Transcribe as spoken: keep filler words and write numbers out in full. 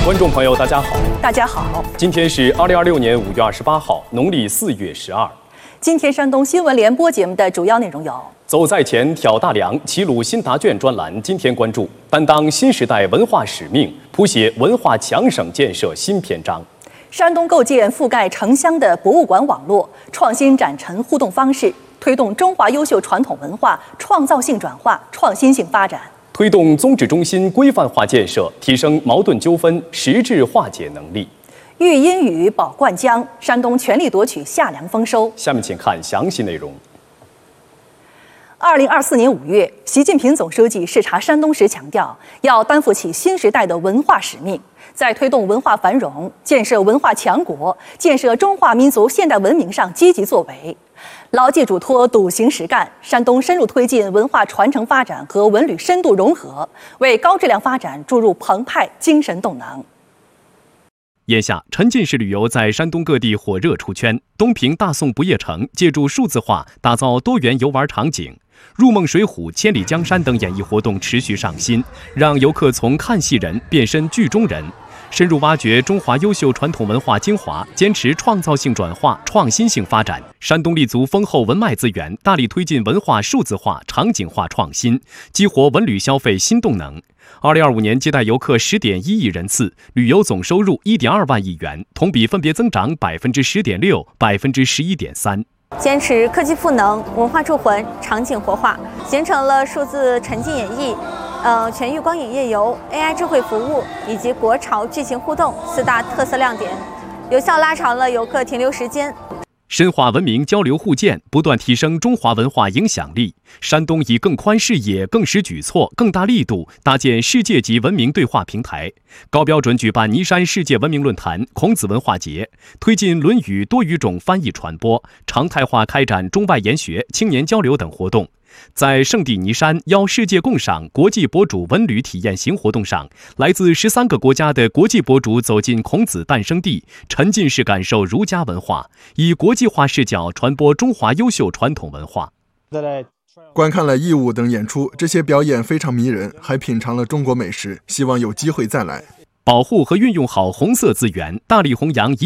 观众朋友，大家好， 大家好， 今天是二零二六年五月二十八号，农历四月十二。 今天山东新闻联播节目的主要内容有： 走在前，挑大梁，齐鲁新答卷专栏今天关注担当新时代文化使命，谱写文化强省建设新篇章。 山东构建覆盖城乡的博物馆网络，创新展陈互动方式，推动中华优秀传统文化创造性转化、创新性发展。 推动宗旨中心规范化建设，提升矛盾纠纷实质化解能力。 育英语，保灌江，山东全力夺取夏粮丰收。 下面请看详细内容。 二零二四年五月，习近平总书记视察山东时强调，要担负起新时代的文化使命，在推动文化繁荣、建设文化强国、建设中华民族现代文明上积极作为。牢记嘱托，笃行实干，山东深入推进文化传承发展和文旅深度融合，为高质量发展注入澎湃精神动能。 眼下，沉浸式旅游在山东各地火热出圈。东平大宋不夜城借助数字化打造多元游玩场景，入梦水浒、千里江山等演艺活动持续上新，让游客从看戏人变身剧中人。深入挖掘中华优秀传统文化精华，坚持创造性转化、创新性发展。山东立足丰厚文脉资源，大力推进文化数字化、场景化创新，激活文旅消费新动能。二零二五年接待游客十点一亿人次，旅游总收入一点二万亿元，同比分别增长百分之十点六、百分之十一点三。 坚持科技赋能、文化铸魂、场景活化，形成了数字沉浸演绎、呃全域光影夜游、A I 智慧服务以及国潮剧情互动四大特色亮点，有效拉长了游客停留时间。 深化文明交流互鉴，不断提升中华文化影响力。山东以更宽视野、更识举措、更大力度搭建世界级文明对话平台，高标准举办尼山世界文明论坛、孔子文化节，推进《论语》多语种翻译传播，常态化开展中外研学、青年交流等活动。在圣地尼山邀世界共赏国际博主文旅体验行活动上，来自十三个国家的国际博主走进孔子诞生地，沉浸式感受儒家文化，以国际化视角传播中华优秀传统文化。 观看了义舞等演出，这些表演非常迷人，还品尝了中国美食，希望有机会再来。 保护和运用好红色资源，大力弘扬一